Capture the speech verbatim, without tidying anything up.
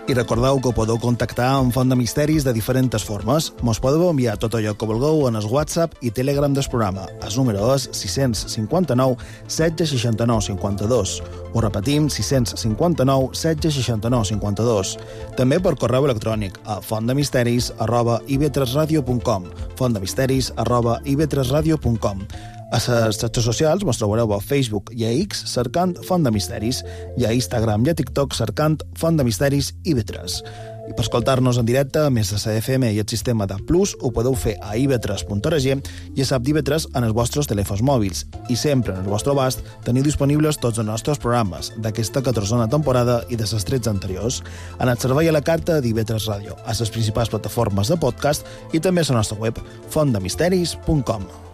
I recordeu que podeu contactar amb Font de Misteris de diferents formes. Mos podeu enviar tot allò que vulgueu en el WhatsApp i Telegram del programa. El número és sis cinc nou, setze seixanta nou cinquanta dos. Ho repetim, sis cinc nou, setze seixanta nou cinquanta dos. També per correu electrònic a fontdemisteris arroba i ve tres radio punt com fontdemisteris arroba i ve tres radio punt com. A les xarxes socials mos trobareu a Facebook i a X cercant Font de Misteris i a Instagram i a TikTok cercant Font de Misteris i ve tres. I per escoltar-nos en directe, a més de la F M i el sistema de Plus, ho podeu fer a i ve tres punt org i a l'app d'I ve tres en els vostres telèfons mòbils. I sempre en el vostre abast teniu disponibles tots els nostres programes d'aquesta catorzena temporada i de les tretze anteriors en el servei a la carta d'I ve tres Ràdio, a les principals plataformes de podcast i també a la nostra web fontdemisteris punt com.